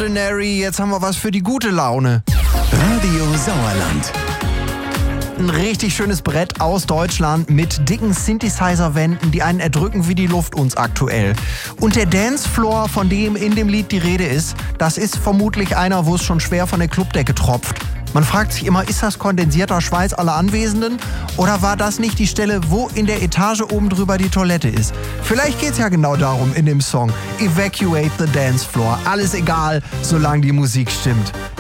Ordinary, jetzt haben wir was für die gute Laune. Radio Sauerland. Ein richtig schönes Brett aus Deutschland mit dicken Synthesizer-Wänden, die einen erdrücken wie die Luft uns aktuell. Und der Dancefloor, von dem in dem Lied die Rede ist, das ist vermutlich einer, wo es schon schwer von der Clubdecke tropft. Man fragt sich immer, ist das kondensierter Schweiß aller Anwesenden oder war das nicht die Stelle, wo in der Etage oben drüber die Toilette ist? Vielleicht geht's ja genau darum in dem Song. Evacuate the Dance Floor. Alles egal, solange die Musik stimmt.